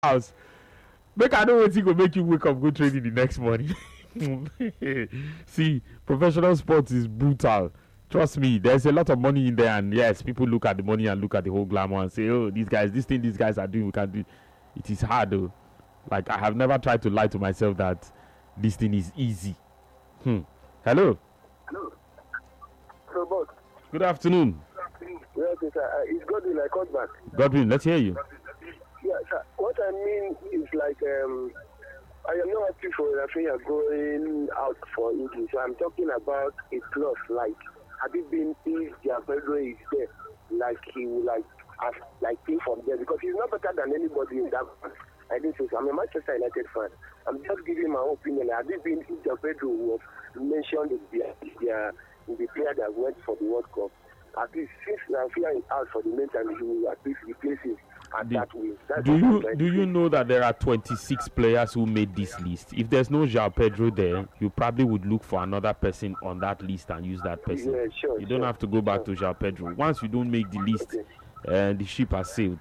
house. Make I know what go make you wake up, go training the next morning. See, professional sports is brutal. Trust me, there's a lot of money in there, and yes, people look at the money and look at the whole glamour and say, "Oh, these guys, this thing these guys are doing, we can do." It is hard though. Like I have never tried to lie to myself that this thing is easy. Hello. Hello. So, boss. Good afternoon. Yes, sir. It's Godwin. I called back. Godwin, let's hear you. Yeah, sir. What I mean is like, I am not happy for Rafinha going out for injury. So I'm talking about a clause like, have it been if João Pedro is there, like he will like pay from there because he's not better than anybody in that one. I didn't say so. I'm a Manchester United fan. I'm just giving my own opinion. Had it been if João Pedro was mentioned in the player that went for the World Cup, at least since Rafinha is out for the meantime, he will at least replace him. Do you know that there are 26 players who made this list? If there's no João Pedro there, you probably would look for another person on that list and use that person. Yeah, sure, you don't have to go back to João Pedro. Once you don't make the list, the ship has sailed.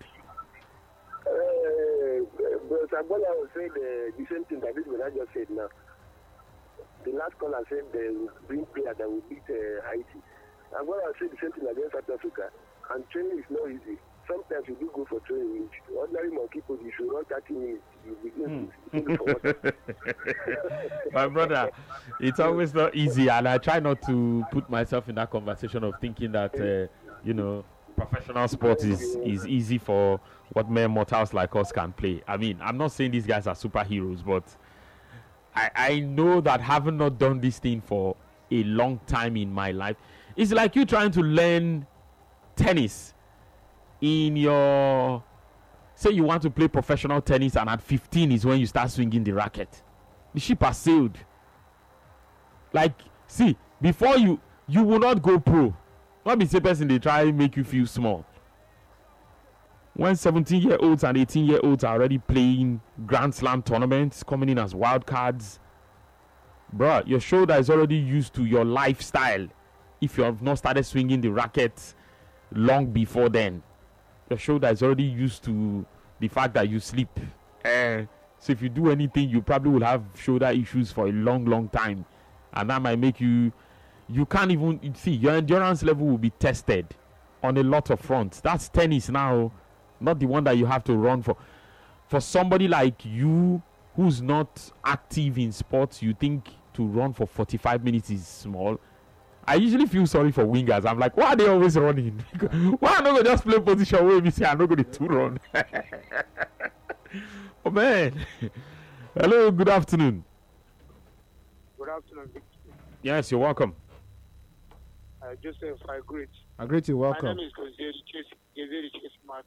But Sabola was saying the same thing that this man I just said now. The last caller said they will bring player that will beat Haiti. Sabola said the same thing against South Africa. And training is not easy. Sometimes you do go for training. Ordinary monkey people, you should run 30 minutes. You begin to My brother, it's always not easy, and I try not to put myself in that conversation of thinking that professional sports is easy for what mere mortals like us can play. I mean, I'm not saying these guys are superheroes, but I know that having not done this thing for a long time in my life, it's like you trying to learn tennis. In your, say you want to play professional tennis and at 15 is when you start swinging the racket. The ship has sailed. Like, see, before you will not go pro. Not be the person they try to make you feel small. When 17-year-olds and 18-year-olds are already playing Grand Slam tournaments, coming in as wild cards, bruh, your shoulder is already used to your lifestyle. If you have not started swinging the racket long before then, your shoulder is already used to the fact that you sleep. So if you do anything, you probably will have shoulder issues for a long time. And that might make you can't even see, your endurance level will be tested on a lot of fronts. That's tennis now, not the one that you have to run for. For somebody like you who's not active in sports, you think to run for 45 minutes is small. I usually feel sorry for wingers. I'm like, why are they always running? Why am I not going to just play position where we say I'm not going to run? Oh, man. Hello, good afternoon. Good afternoon. Yes, you're welcome. Joseph, I greet. I greet you, welcome. My name is Gezeri Chesmat.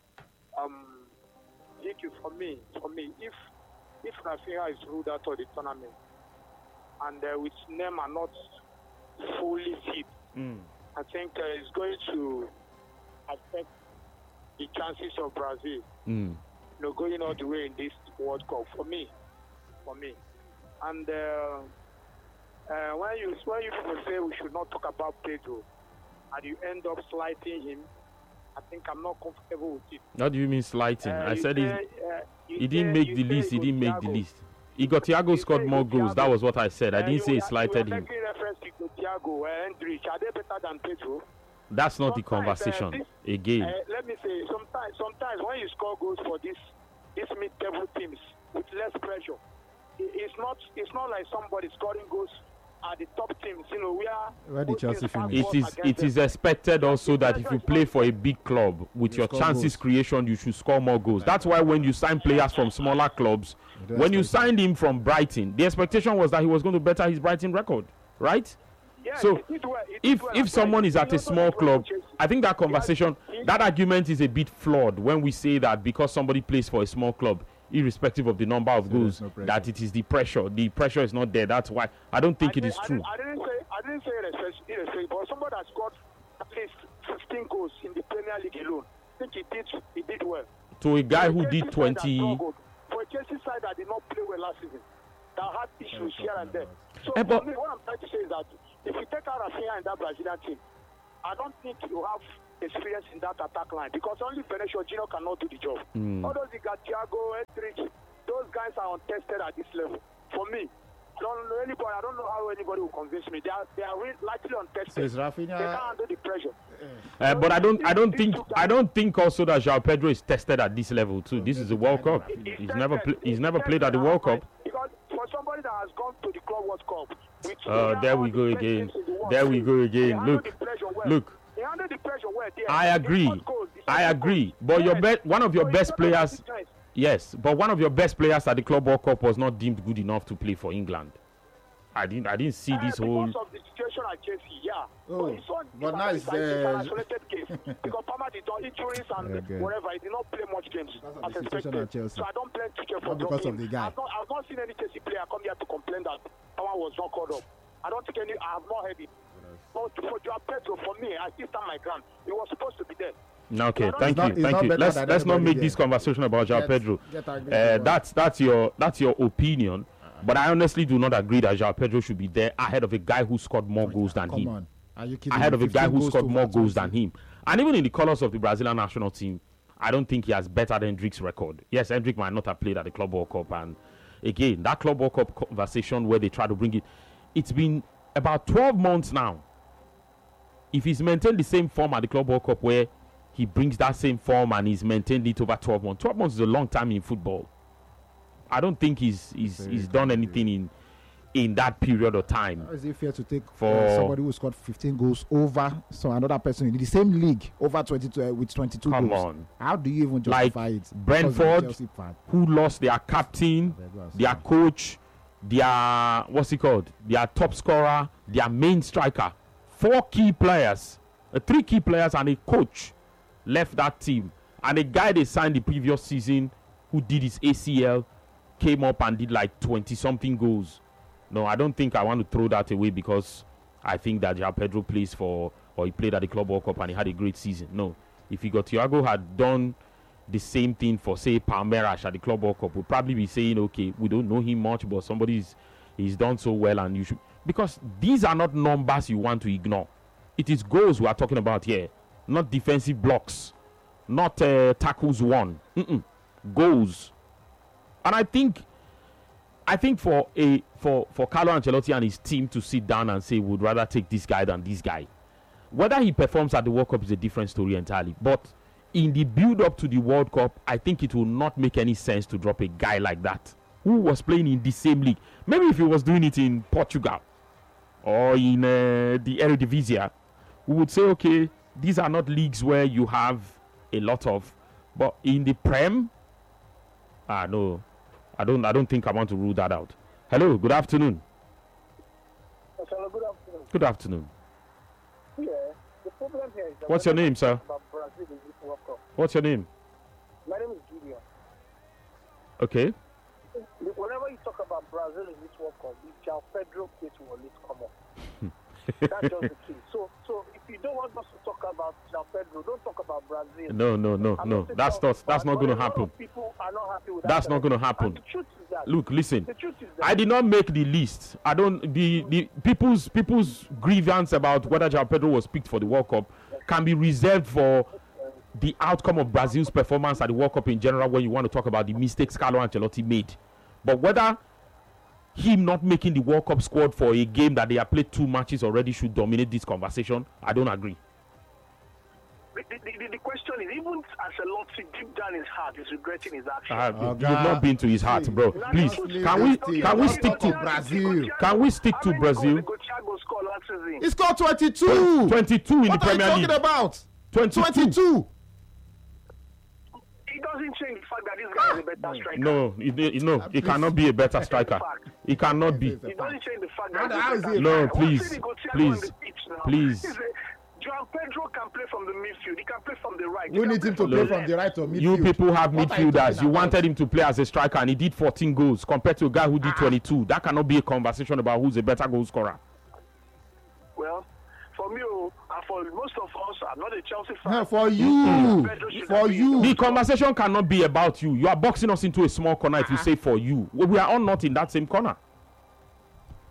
For me, if Rafinha is ruled out of the tournament, and with Neymar not fully fit, I think it's going to affect the chances of Brazil going all the way in this World Cup for me. And when you people say we should not talk about Pedro and you end up slighting him, I think I'm not comfortable with it. What do you mean slighting? I said he didn't make the list. He didn't make the list. Thiago scored more goals. That was what I said. I didn't say he slighted him. Reference to Thiago and Endrich. Are they better than Pedro? That's not the conversation. Again. Let me say, sometimes when you score goals for these mid-table teams with less pressure, it's not like somebody scoring goals at the top teams. Where the Chelsea finish. It is expected also that if you play for a big club with your chances creation, you should score more goals. That's why when you sign players from smaller clubs, when you signed him from Brighton, the expectation was that he was going to better his Brighton record, right? Yeah, so if someone is at a small club, I think that conversation, that argument is a bit flawed when we say that because somebody plays for a small club, irrespective of the number of goals, that it is the pressure. The pressure is not there. That's why I don't think it is true. I didn't say irrespective, but somebody that scored at least 15 goals in the Premier League alone, I think he did well. To a guy who did 20. For a Chelsea side that did not play well last season, that had issues here and there. So for me, what I'm trying to say is that if you take out Rafinha in that Brazilian team, I don't think you have experience in that attack line because only Benicio Junior cannot do the job. Although you got Thiago, Hendricks, those guys are untested at this level. For me, I don't know how anybody will convince me. They are really likely untested. So they can't handle the pressure. But I don't think also that João Pedro is tested at this level too. This is the World Cup. He's never played at the World Cup. Because for somebody that has gone to the Club World Cup, there we go again. There we go again. Look. He handled the pressure well. I agree. But one of your best players. Yes, but one of your best players at the Club World Cup was not deemed good enough to play for England. I didn't see this whole. Because of the situation at Chelsea, yeah. Oh, but now it's an isolated case because Palmer did not injuries and whatever. He did not play much games as expected. So I don't blame Tuchel for because of the guy. I've not seen any Chelsea player come here to complain that Palmer was not called up. I don't think I have not heard it. But for João Pedro, for me, I still stand my ground. He was supposed to be there. Okay, thank you. Let's not make this conversation about João Pedro. That's your opinion, but I honestly do not agree that João Pedro should be there ahead of a guy who scored more goals than him. On. Are you kidding? Ahead of a guy who scored more goals than him, and even in the colours of the Brazilian national team, I don't think he has better than Hendrick's record. Yes, Hendrick might not have played at the Club World Cup, and again, that Club World Cup conversation where they try to bring it, it's been about 12 months now. If he's maintained the same form at the Club World Cup where he brings that same form and he's maintained it over 12 months. 12 months is a long time in football. I don't think he's done anything in that period of time. How is it fair to take for somebody who scored 15 goals over another person in the same league over 22 with 22 Come goals? on. How do you even justify it? Brentford, who lost their captain, their coach, their their top scorer, their main striker, 4 key players, 3 key players and a coach left that team, and a guy they signed the previous season who did his ACL came up and did like 20 something goals. No, I don't think I want to throw that away because I think that João Pedro plays for, or he played at the Club World Cup and he had a great season. No, if Thiago had done the same thing for, say, Palmeiras at the Club World Cup, we'd probably be saying, okay, we don't know him much, but he's done so well, and you should, because these are not numbers you want to ignore. It is goals we are talking about here, not defensive blocks, not tackles won. Goals. And I think for Carlo Ancelotti and his team to sit down and say we'd rather take this guy than this guy, whether he performs at the World Cup is a different story entirely. But in the build up to the World Cup, I think it will not make any sense to drop a guy like that who was playing in the same league. Maybe if he was doing it in Portugal or in the Eredivisie, we would say, okay, these are not leagues where you have a lot of, but in the Prem, no, I don't think I want to rule that out. Hello, good afternoon. Hello, good afternoon. Good afternoon. Yeah, the problem here is that what's your name, sir? Brazil in this World Cup. What's your name? My name is Gideon. Okay. Whenever you talk about Brazil in this World Cup, the João Pedro case will always come up. That's just the key. So if you don't want us to talk about João Pedro, don't talk about Brazil. No. That's not going to happen. People are not happy with that. That's not going to happen. And the truth is that. Look, listen. The truth is that. I did not make the list. I don't. The people's grievance about whether João Pedro was picked for the World Cup can be reserved for the outcome of Brazil's performance at the World Cup in general, when you want to talk about the mistakes Carlo Ancelotti made. But whether him not making the World Cup squad for a game that they have played 2 matches already should dominate this conversation, I don't agree. The question is, even as a lot deep down his heart is regretting his action. You've not been to his heart, bro. Please, can we stick to Brazil? Can we stick to Brazil? He scored 22. 22 in the Premier League. What are you talking about? 22. It doesn't change the fact that this guy is a better striker. No, he cannot be a better striker. He cannot be. It doesn't change the fact that how is it? No, please. João Pedro can play from the midfield. He can play from the right. We need him to play from the right or midfield. You people have midfielders. You wanted him to play as a striker, and he did 14 goals compared to a guy who did 22. That cannot be a conversation about who's a better goal scorer. Well, for me, and for most of us, I'm not a Chelsea fan. No, for you. For you. The conversation cannot be about you. You are boxing us into a small corner if you say for you. We are all not in that same corner.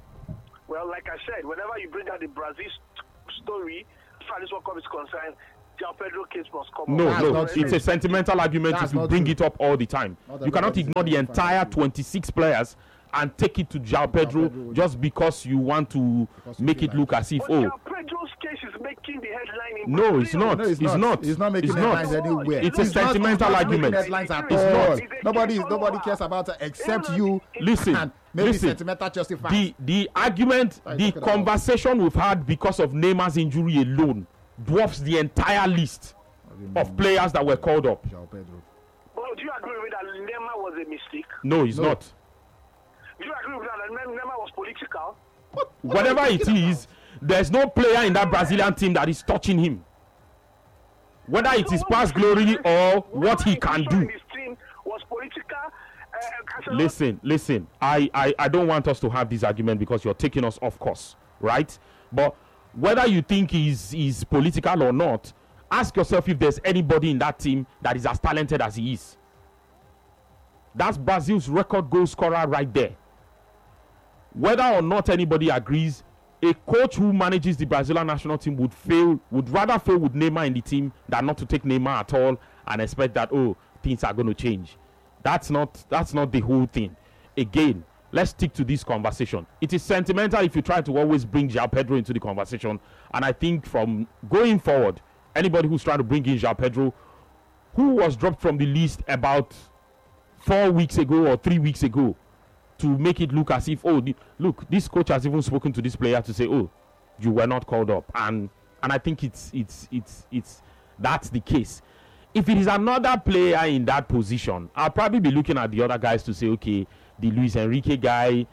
Well, like I said, whenever you bring out the Brazil story, as far as this World Cup is concerned, João Pedro case must come No, up. no, it's a sentimental argument if you bring it up all the time. You cannot ignore the entire 26 players and take it to João Pedro just because you want to make it look as if, João Pedro's case is making the headline in no, it's not. It's not. It's not making headlines anywhere. It's a sentimental argument. Headlines at It's all. not. Nobody cares about it except you. Listen, And maybe listen. sentimental justified. The argument, the conversation we've had because of Neymar's injury alone dwarfs the entire list of players that were called up. João Pedro. Well, do you agree with that Neymar was a mistake? No, it's not. Do you agree with that Neymar was political? Whatever it is, there's no player in that Brazilian team that is touching him. Whether it is past glory or what he can do. His team was political. Listen. I don't want us to have this argument because you're taking us off course, right? But whether you think he's political or not, ask yourself if there's anybody in that team that is as talented as he is. That's Brazil's record goal scorer right there. Whether or not anybody agrees, a coach who manages the Brazilian national team would rather fail with Neymar in the team than not to take Neymar at all and expect that, things are going to change. That's not the whole thing. Again, let's stick to this conversation. It is sentimental if you try to always bring João Pedro into the conversation. And I think from going forward, anybody who's trying to bring in João Pedro, who was dropped from the list about 4 weeks ago or 3 weeks ago, to make it look as if, look, this coach has even spoken to this player to say, you were not called up. And I think it's that's the case. If it is another player in that position, I'll probably be looking at the other guys to say, okay, the Luis Enrique guy,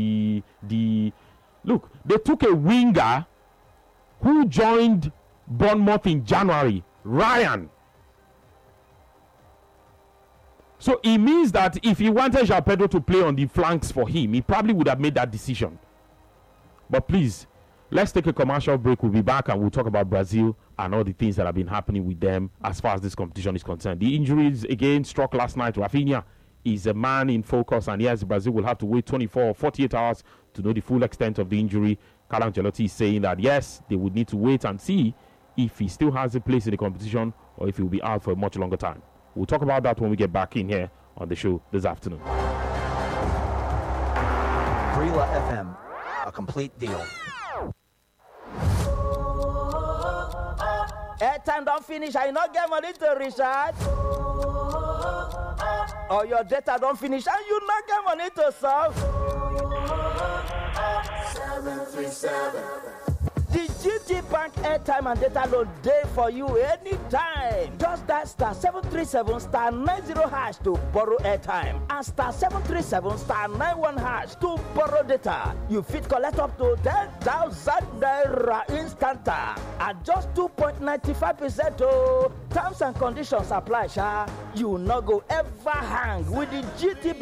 look, they took a winger who joined Bournemouth in January, Ryan. So it means that if he wanted João Pedro to play on the flanks for him, he probably would have made that decision. But please, let's take a commercial break. We'll be back and we'll talk about Brazil and all the things that have been happening with them as far as this competition is concerned. The injuries again struck last night. Rafinha is a man in focus, and yes, Brazil will have to wait 24 or 48 hours to know the full extent of the injury. Carlo Ancelotti is saying that yes, they would need to wait and see if he still has a place in the competition or if he will be out for a much longer time. We'll talk about that when we get back in here on the show this afternoon. Brila FM, a complete deal. Airtime don't finish, I not get money to recharge. Or your data don't finish and you not get money to solve. 737. The GT Bank airtime and data load day for you anytime. Just that star 737 star 90 hash to borrow airtime and star 737 star 91 hash to borrow data. You fit collect up to 10,000 naira instant at just 2.95%. Terms and conditions apply, sha. You no go ever hang with the GT